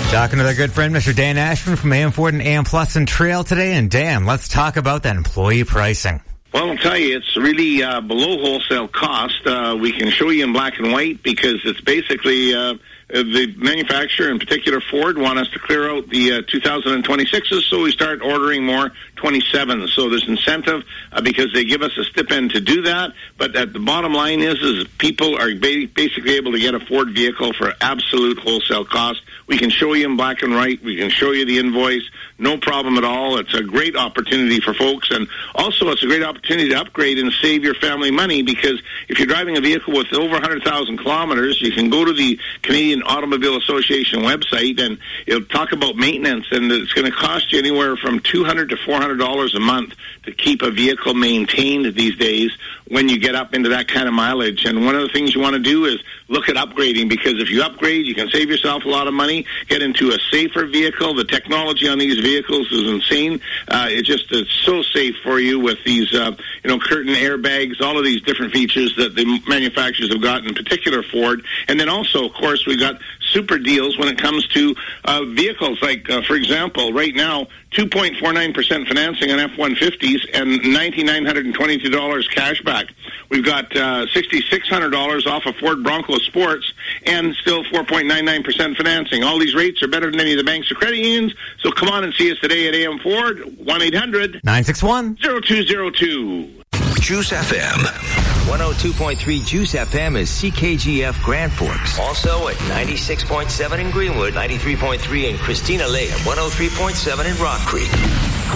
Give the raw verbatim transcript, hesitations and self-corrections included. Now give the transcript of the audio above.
Talking to their good friend, Mister Dan Ashman from A M Ford and A M Plus and Trail today. And Dan, let's talk about that employee pricing. Well, I'll tell you, it's really uh, below wholesale cost. Uh, we can show you in black and white because it's basically uh, the manufacturer, in particular Ford, want us to clear out the uh, two thousand twenty-sixes, so we start ordering more twenty-sevens. So there's incentive uh, because they give us a stipend to do that. But at the bottom line is, is people are ba- basically able to get a Ford vehicle for absolute wholesale cost. We can show you in black and white. We can show you the invoice. No problem at all. It's a great opportunity for folks. And also, it's a great opportunity to upgrade and save your family money because if you're driving a vehicle with over one hundred thousand kilometers, you can go to the Canadian Automobile Association website and it'll talk about maintenance, and it's going to cost you anywhere from two hundred to four hundred dollars a month to keep a vehicle maintained these days when you get up into that kind of mileage. And one of the things you want to do is look at upgrading, because if you upgrade, you can save yourself a lot of money, get into a safer vehicle. The technology on these vehicles is insane. Uh, it just is so safe for you with these, uh, you know, curtain airbags, all of these different features that the manufacturers have got, in particular Ford. And then also, of course, we got super deals when it comes to uh, vehicles. Like, uh, for example, right now, two point four nine percent financing on F one fifties and nine thousand nine hundred twenty-two dollars cash back. We've got uh, six thousand six hundred dollars off of Ford Bronco Sports and still four point nine nine percent financing. All these rates are better than any of the banks or credit unions. So come on and see us today at A M Ford, one eight hundred nine six one zero two zero two. Juice F M. one oh two point three Juice F M is C K G F Grand Forks. Also at ninety-six point seven in Greenwood, ninety-three point three in Christina Lake, and one oh three point seven in Rock Creek.